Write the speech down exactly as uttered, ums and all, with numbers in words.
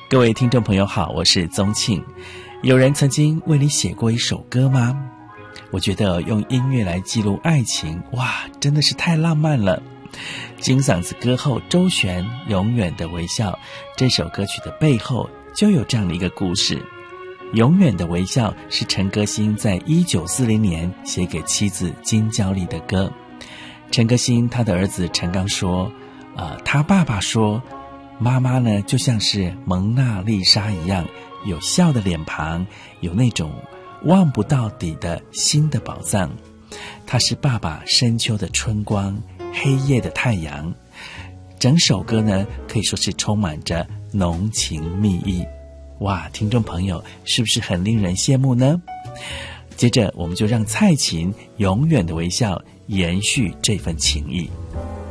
各位听众朋友好，我是宗庆。有人曾经为你写过一首歌吗？我觉得用音乐来记录爱情，哇，真的是太浪漫了。金嗓子歌后周璇《永远的微笑》这首歌曲的背后就有这样的一个故事。永远的微笑是陈歌辛在一九四零年写给妻子金娇丽的歌。陈歌辛他的儿子陈刚说，呃，他爸爸说，妈妈呢就像是蒙娜丽莎一样，有笑的脸庞，有那种望不到底的心的宝藏。她是爸爸深秋的春光，黑夜的太阳。整首歌呢可以说是充满着浓情蜜意。哇，听众朋友是不是很令人羡慕呢？接着我们就让蔡琴永远的微笑延续这份情谊。